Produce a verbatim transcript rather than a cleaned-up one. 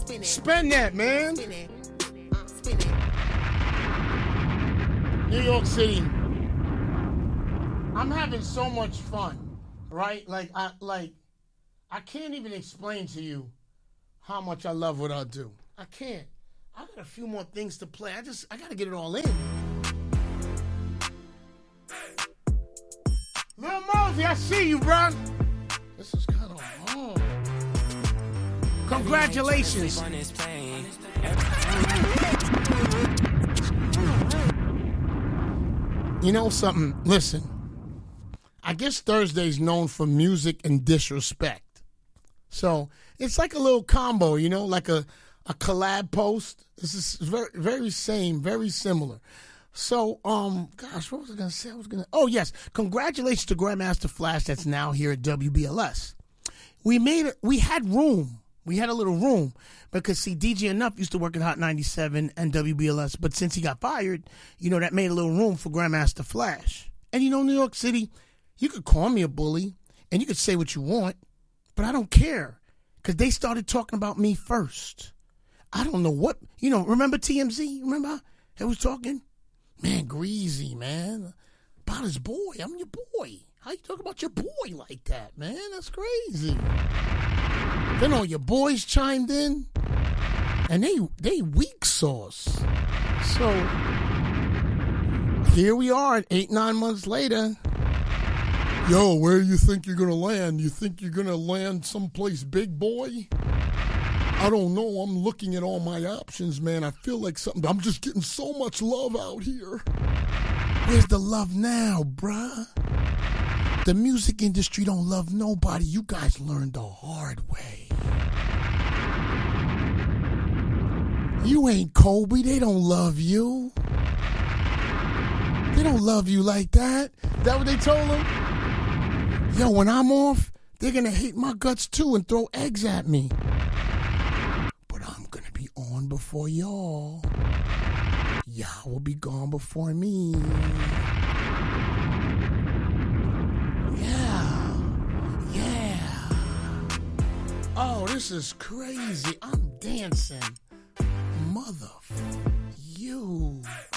Spin that, man. New York City. I'm having so much fun, right? Like I like I can't even explain to you how much I love what I do. I can't. I got a few more things to play. I just I gotta get it all in. Lil Mosey, I see you, bro. This is kind of hard. Congratulations. You know something? Listen. I guess Thursday's known for music and disrespect. So it's like a little combo, you know, like a, a collab post. This is very, very same, very similar. So, um, gosh, what was I going to say? I was going to, oh, yes. Congratulations to Grandmaster Flash that's now here at W B L S. We made it, we had room. We had a little room because, see, D J Enough used to work at Hot ninety-seven and W B L S, but since he got fired, you know, that made a little room for Grandmaster Flash. And, you know, New York City, you could call me a bully and you could say what you want, but I don't care because they started talking about me first. I don't know what, you know, remember T M Z? Remember I was talking? Man, Greasy, man. About his boy. I'm your boy. How you talk about your boy like that, man? That's crazy. Then all your boys chimed in, and they they weak sauce. So here we are, eight, nine months later. Yo, where you think you're gonna land? You think you're gonna land someplace big, boy? I don't know. I'm looking at all my options, man. I feel like something. I'm just getting so much love out here. Where's the love now, bruh? The music industry don't love nobody. You guys learned the hard way. You ain't Kobe. They don't love you. They don't love you like that. Is that what they told him? Yo, when I'm off, they're going to hate my guts too and throw eggs at me. But I'm going to be on before y'all. Y'all will be gone before me. Yeah. Yeah. Oh, this is crazy. I'm dancing. Mother, you.